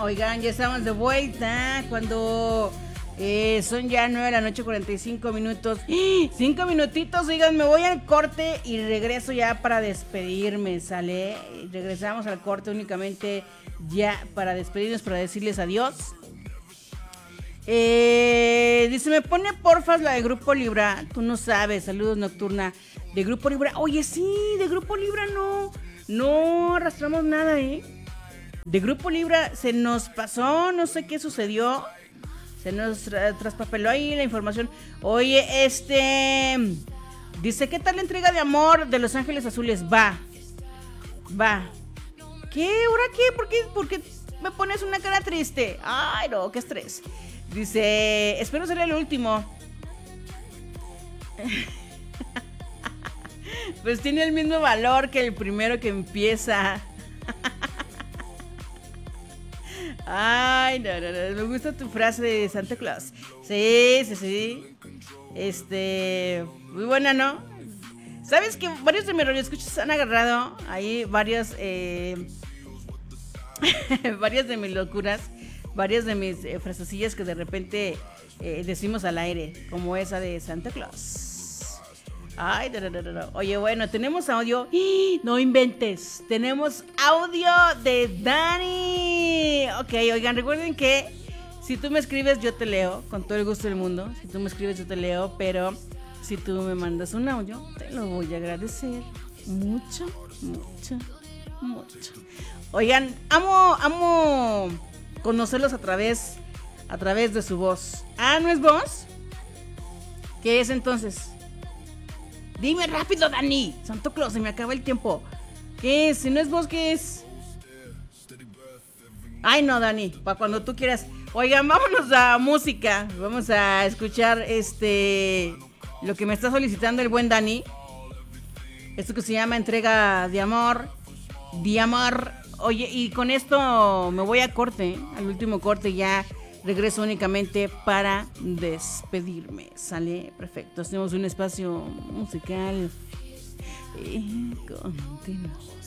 Oigan, ya estamos de vuelta cuando son ya 9 de la noche, 45 minutos. 5 minutitos, oigan, me voy al corte y regreso ya para despedirme, ¿sale? Regresamos al corte únicamente ya para despedirnos, para decirles adiós. Dice, me pone porfas la de Grupo Libra. Tú no sabes, saludos Nocturna. De Grupo Libra, oye sí, de Grupo Libra no arrastramos nada, de Grupo Libra se nos pasó, no sé qué sucedió. Se nos traspapeló ahí la información. Oye, dice, ¿qué tal la entrega de amor de Los Ángeles Azules? Va. ¿Qué? ¿Ahora qué? ¿Por qué me pones una cara triste? Ay, no, qué estrés. Dice, espero ser el último. Pues tiene el mismo valor que el primero que empieza. Ay, no, me gusta tu frase de Santa Claus. Sí. Muy buena, ¿no? ¿Sabes que varios de mis radioescuchas han agarrado ahí varias de mis locuras, varias de mis frasecillas que de repente decimos al aire, como esa de Santa Claus? Ay, no. Oye, bueno, tenemos audio. No inventes. Tenemos audio de Dani. Ok, oigan, recuerden que si tú me escribes, yo te leo con todo el gusto del mundo. Si tú me escribes, yo te leo. Pero si tú me mandas un audio, te lo voy a agradecer mucho. Oigan, amo conocerlos a través de su voz. Ah, ¿no es voz? ¿Qué es entonces? Dime rápido, Dani. Santo Claus, se me acaba el tiempo. ¿Qué es? Si no es vos, ¿qué es? Ay, no, Dani, para cuando tú quieras. Oigan, vámonos a música. Vamos a escuchar lo que me está solicitando el buen Dani. Esto que se llama entrega de amor. Oye, y con esto me voy a corte, al último corte ya. Regreso únicamente para despedirme. ¿Sale? Perfecto. Hacemos un espacio musical y continuamos.